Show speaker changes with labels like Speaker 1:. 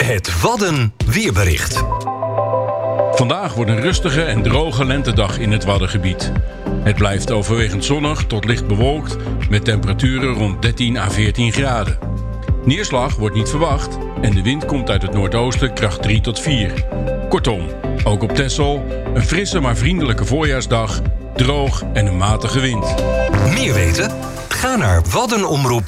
Speaker 1: Het Wadden weerbericht.
Speaker 2: Vandaag wordt een rustige en droge lentedag in het Waddengebied. Het blijft overwegend zonnig tot licht bewolkt met temperaturen rond 13 à 14 graden. Neerslag wordt niet verwacht en de wind komt uit het noordoosten kracht 3 tot 4. Kortom, ook op Texel een frisse maar vriendelijke voorjaarsdag, droog en een matige wind.
Speaker 1: Meer weten? Ga naar waddenomroep.nl